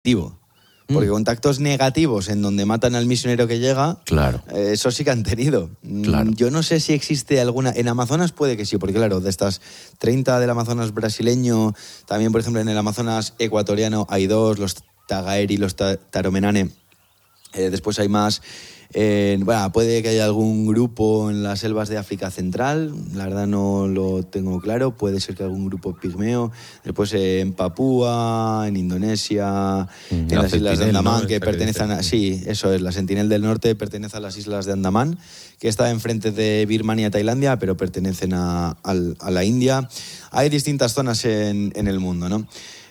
negativo. Porque contactos negativos en donde matan al misionero que llega, claro, eso sí que han tenido. Claro. Yo no sé si existe alguna... En Amazonas puede que sí, porque claro, de estas 30 del Amazonas brasileño, también por ejemplo en el Amazonas ecuatoriano hay 2, los Tagaeri y los Taromenane. Después hay más... bueno, puede que haya algún grupo en las selvas de África Central, la verdad no lo tengo claro, puede ser que algún grupo pigmeo, después en Papúa, en Indonesia, en las islas de Andamán, ¿no? Que pertenecen a... Sí, eso es, la Sentinel del Norte pertenece a las islas de Andamán, que está enfrente de Birmania y Tailandia, pero pertenecen a la India. Hay distintas zonas en el mundo, ¿no?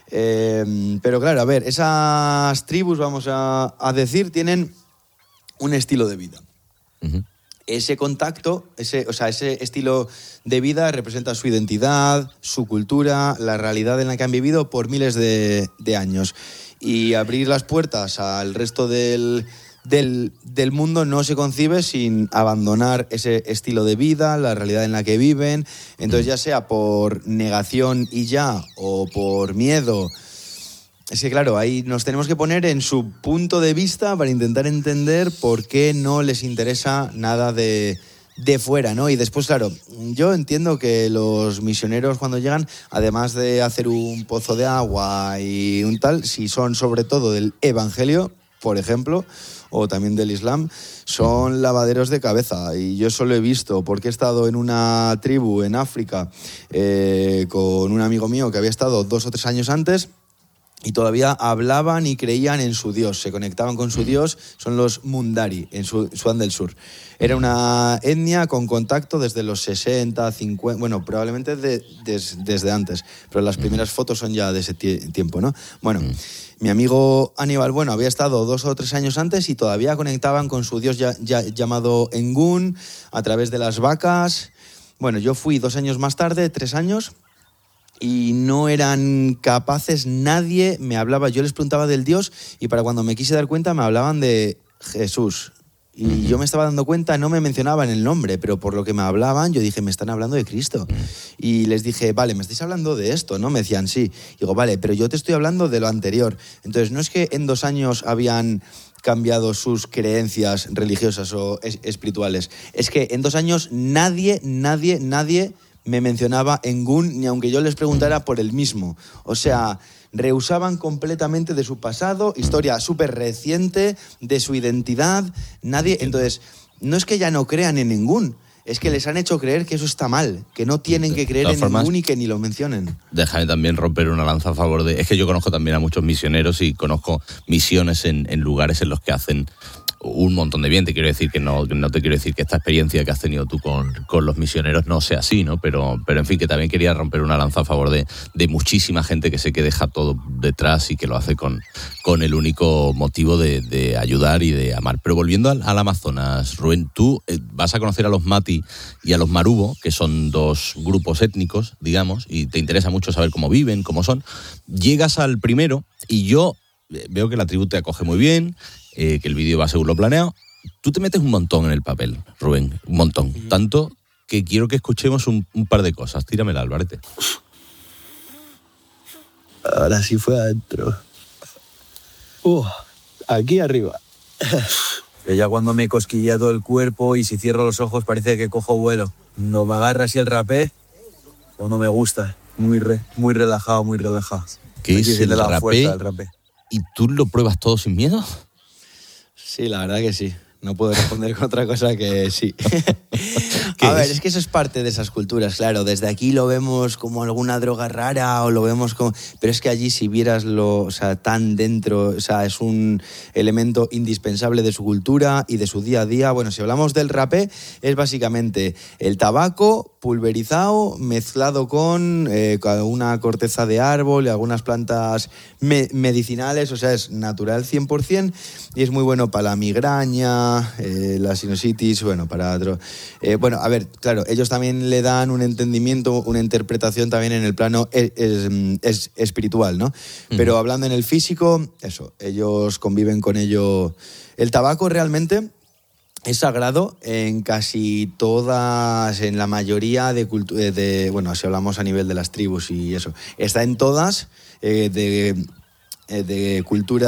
Pero claro, a ver, esas tribus, vamos a decir, tienen un estilo de vida. Uh-huh. Ese contacto, ese estilo de vida representa su identidad, su cultura, la realidad en la que han vivido por miles de años. Y abrir las puertas al resto del mundo no se concibe sin abandonar ese estilo de vida, la realidad en la que viven. Entonces, ya sea por negación y ya, o por miedo... Es que claro, ahí nos tenemos que poner en su punto de vista para intentar entender por qué no les interesa nada de fuera, ¿no? Y después, claro, yo entiendo que los misioneros cuando llegan, además de hacer un pozo de agua y un tal, si son sobre todo del Evangelio, por ejemplo, o también del Islam, son lavaderos de cabeza. Y yo eso lo he visto porque he estado en una tribu en África con un amigo mío que había estado 2 o 3 años antes. Y todavía hablaban y creían en su Dios, se conectaban con su Dios, son los Mundari, en Sudán del Sur. Era una etnia con contacto desde los 60, 50, bueno, probablemente desde antes, pero las primeras fotos son ya de ese tiempo, ¿no? Bueno, mi amigo Aníbal, bueno, había estado 2 o 3 años antes y todavía conectaban con su Dios llamado Engún a través de las vacas. Bueno, yo fui 2 años más tarde, 3 años... y no eran capaces, nadie me hablaba, yo les preguntaba del Dios y para cuando me quise dar cuenta me hablaban de Jesús. Y yo me estaba dando cuenta, no me mencionaban el nombre, pero por lo que me hablaban, yo dije, me están hablando de Cristo. Y les dije, vale, ¿me estáis hablando de esto? ¿No? Me decían, sí. Digo, vale, pero yo te estoy hablando de lo anterior. Entonces, no es que en 2 años habían cambiado sus creencias religiosas o espirituales. Es que en 2 años nadie me mencionaba Engún, ni aunque yo les preguntara por el mismo. O sea, rehusaban completamente de su pasado, historia súper reciente, de su identidad. Nadie... Entonces, no es que ya no crean en Engún, es que les han hecho creer que eso está mal, que no tienen que creer en Engún y que ni lo mencionen. Déjame también romper una lanza a favor de... Es que yo conozco también a muchos misioneros y conozco misiones en lugares en los que hacen un montón de bien. Te quiero decir que no te quiero decir que esta experiencia que has tenido tú con los misioneros no sea así, ¿no? Pero en fin, que también quería romper una lanza a favor de muchísima gente que sé que deja todo detrás y que lo hace con el único motivo de ayudar y de amar. Pero volviendo al Amazonas, Rubén, tú vas a conocer a los Mati y a los Marubo, que son 2 grupos étnicos, digamos, y te interesa mucho saber cómo viven, cómo son. Llegas al primero y yo veo que la tribu te acoge muy bien, que el vídeo va según lo planeado. Tú te metes un montón en el papel, Rubén, un montón. Tanto que quiero que escuchemos un par de cosas. Tíramela, Alvarete. Ahora sí fue adentro. Aquí arriba. Que ya cuando me cosquilla todo el cuerpo y si cierro los ojos parece que cojo vuelo. No me agarra así el rapé o no me gusta. Muy relajado, muy relajado. ¿Qué es el rapé? ¿Y tú lo pruebas todo sin miedo? Sí, la verdad que sí. No puedo responder con otra cosa que sí. A ver, es que eso es parte de esas culturas, claro. Desde aquí lo vemos como alguna droga rara o lo vemos como... Pero es que allí si vieras tan dentro, es un elemento indispensable de su cultura y de su día a día. Bueno, si hablamos del rapé, es básicamente el tabaco pulverizado, mezclado con una corteza de árbol y algunas plantas medicinales. O sea, es natural 100% y es muy bueno para la migraña, la sinusitis, bueno, para otro... a ver, claro, ellos también le dan un entendimiento, una interpretación también en el plano es espiritual, ¿no? Pero hablando en el físico, eso, ellos conviven con ello. El tabaco realmente es sagrado en casi todas, en la mayoría bueno, si hablamos a nivel de las tribus y eso, está en todas, de cultura